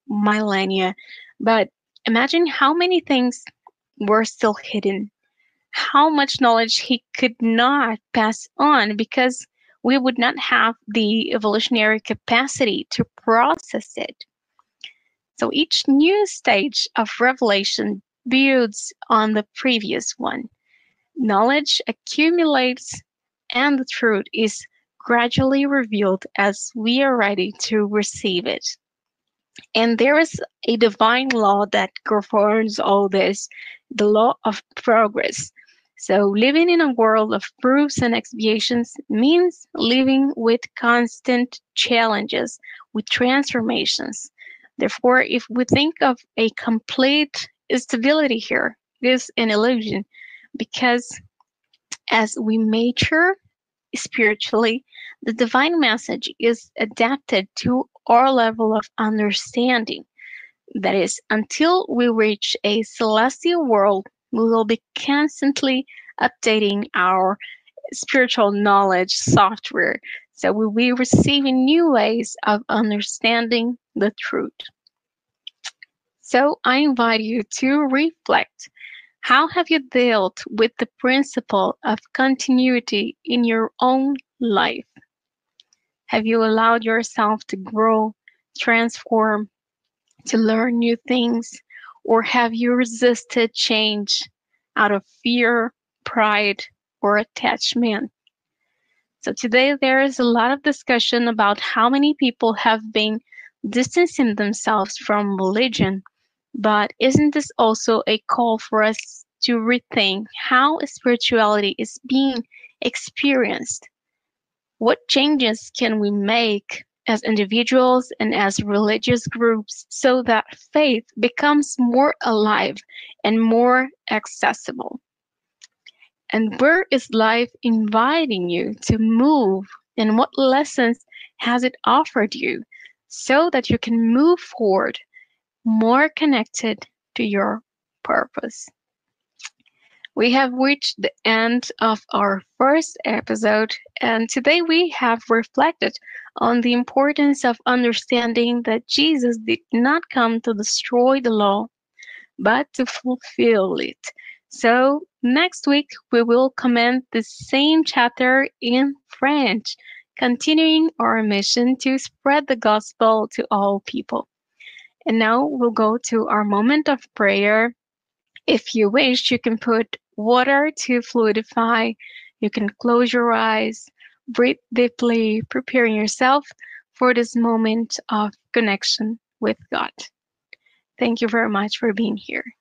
millennia. But imagine how many things were still hidden, how much knowledge he could not pass on because we would not have the evolutionary capacity to process it. So each new stage of revelation builds on the previous one. Knowledge accumulates, and the truth is gradually revealed as we are ready to receive it. And there is a divine law that governs all this, the law of progress. So, living in a world of proofs and expiations means living with constant challenges, with transformations. Therefore, if we think of a complete stability here, it is an illusion because as we mature spiritually, the divine message is adapted to our level of understanding. That is, until we reach a celestial world, we will be constantly updating our spiritual knowledge software. So we will be receiving new ways of understanding the truth. So I invite you to reflect. How have you dealt with the principle of continuity in your own life? Have you allowed yourself to grow, transform, to learn new things? Or have you resisted change out of fear, pride, or attachment? So today there is a lot of discussion about how many people have been distancing themselves from religion. But isn't this also a call for us to rethink how spirituality is being experienced? What changes can we make as individuals and as religious groups so that faith becomes more alive and more accessible? And where is life inviting you to move? And what lessons has it offered you so that you can move forward more connected to your purpose? We have reached the end of our first episode, and today we have reflected on the importance of understanding that Jesus did not come to destroy the law, but to fulfill it. So, next week we will comment the same chapter in French, continuing our mission to spread the gospel to all people. And now we'll go to our moment of prayer. If you wish, you can put water to fluidify. You can close your eyes, breathe deeply, preparing yourself for this moment of connection with God. Thank you very much for being here.